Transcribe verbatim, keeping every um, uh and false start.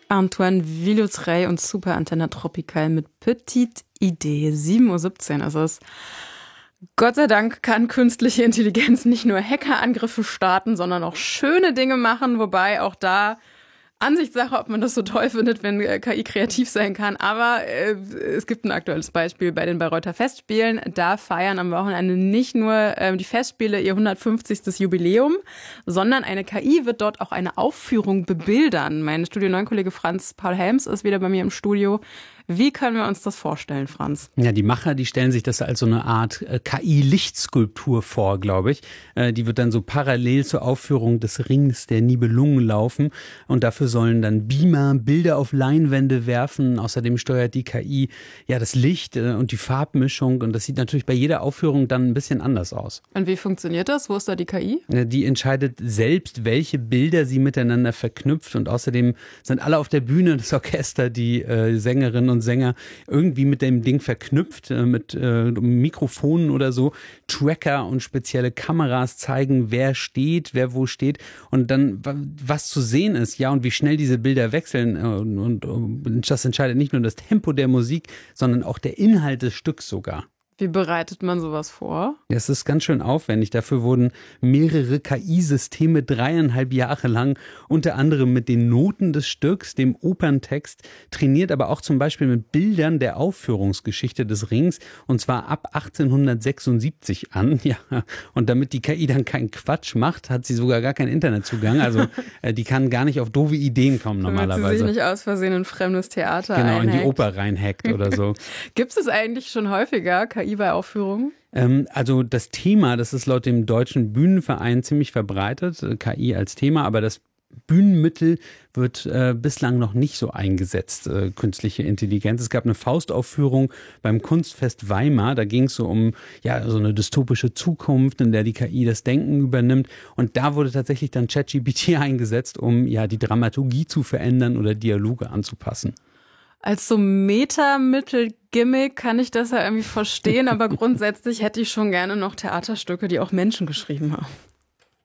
Antoine Villutray und Super Antenne Tropical mit Petite Idee, sieben Uhr siebzehn. Also es Gott sei Dank kann künstliche Intelligenz nicht nur Hackerangriffe starten, sondern auch schöne Dinge machen, wobei auch da Ansichtssache, ob man das so toll findet, wenn K I kreativ sein kann. Aber äh, es gibt ein aktuelles Beispiel bei den Bayreuther Festspielen. Da feiern am Wochenende nicht nur äh, die Festspiele ihr hundertfünfzigstes Jubiläum, sondern eine K I wird dort auch eine Aufführung bebildern. Mein Studio neun Kollege Franz Paul Helms ist wieder bei mir im Studio. Wie können wir uns das vorstellen, Franz? Ja, die Macher, die stellen sich das als so eine Art äh, K I-Lichtskulptur vor, glaube ich. Äh, die wird dann so parallel zur Aufführung des Rings der Nibelungen laufen. Und dafür sollen dann Beamer Bilder auf Leinwände werfen. Außerdem steuert die K I ja das Licht äh, und die Farbmischung. Und das sieht natürlich bei jeder Aufführung dann ein bisschen anders aus. Und wie funktioniert das? Wo ist da die K I? Äh, die entscheidet selbst, welche Bilder sie miteinander verknüpft. Und außerdem sind alle auf der Bühne, das Orchester, die äh, Sängerinnen und Sänger irgendwie mit dem Ding verknüpft, mit äh, Mikrofonen oder so. Tracker und spezielle Kameras zeigen, wer steht, wer wo steht und dann was zu sehen ist, ja, und wie schnell diese Bilder wechseln. Und, und, und das entscheidet nicht nur das Tempo der Musik, sondern auch der Inhalt des Stücks sogar. Wie bereitet man sowas vor? Es ist ganz schön aufwendig. Dafür wurden mehrere K I-Systeme dreieinhalb Jahre lang unter anderem mit den Noten des Stücks, dem Operntext, trainiert, aber auch zum Beispiel mit Bildern der Aufführungsgeschichte des Rings und zwar ab achtzehnhundertsechsundsiebzig an. Ja. Und damit die K I dann keinen Quatsch macht, hat sie sogar gar keinen Internetzugang. Also äh, die kann gar nicht auf doofe Ideen kommen normalerweise. Damit sie sich nicht aus Versehen in ein fremdes Theater Genau, einhackt. in die Oper reinhackt oder so. Gibt es eigentlich schon häufiger K I bei Aufführungen? Ähm, also das Thema, das ist laut dem Deutschen Bühnenverein ziemlich verbreitet, K I als Thema, aber das Bühnenmittel wird äh, bislang noch nicht so eingesetzt, äh, künstliche Intelligenz. Es gab eine Faustaufführung beim Kunstfest Weimar, da ging es so um ja so eine dystopische Zukunft, in der die K I das Denken übernimmt und da wurde tatsächlich dann ChatGPT eingesetzt, um ja die Dramaturgie zu verändern oder Dialoge anzupassen. Als so Metamittel-Gimmick kann ich das ja irgendwie verstehen, aber grundsätzlich hätte ich schon gerne noch Theaterstücke, die auch Menschen geschrieben haben.